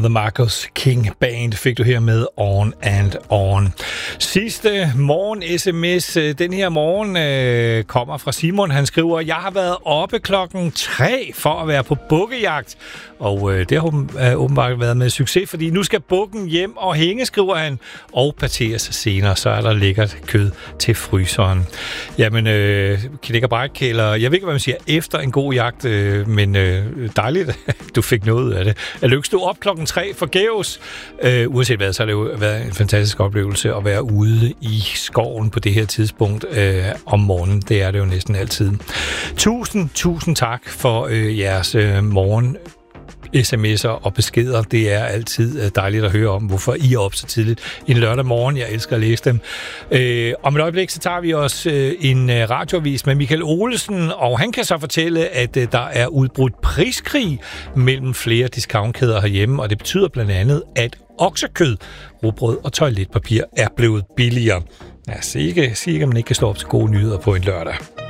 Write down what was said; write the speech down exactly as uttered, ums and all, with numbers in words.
The Marcus King Band fik du her med On and On. Sidste morgen sms den her morgen øh, kommer fra Simon. Han skriver, jeg har været oppe klokken tre for at være på bukkejagt. Og øh, det har åbenbart været med succes, fordi nu skal bukken hjem og hænge, skriver han, og parteres senere, så er der lækkert kød til fryseren. Jamen, øh, knækker bræk, eller jeg ved ikke, hvad man siger, efter en god jagt, øh, men øh, dejligt, du fik noget ud af det. At lykke stå op klokken tre forgæves. Øh, uanset hvad, så har det jo været en fantastisk oplevelse at være ude i skoven på det her tidspunkt øh, om morgenen. Det er det jo næsten altid. Tusind, tusind tak for øh, jeres øh, morgen sms'er og beskeder. Det er altid dejligt at høre om, hvorfor I er op så tidligt en lørdag morgen. Jeg elsker at læse dem. Øh, om et øjeblik, så tager vi også øh, en øh, radioavis med Michael Olesen, og han kan så fortælle, at øh, der er udbrudt priskrig mellem flere discountkæder herhjemme, og det betyder blandt andet, at oksekød, rugbrød og toiletpapir er blevet billigere. Ja, sikke, sikke, man ikke kan stå op til gode nyheder på en lørdag.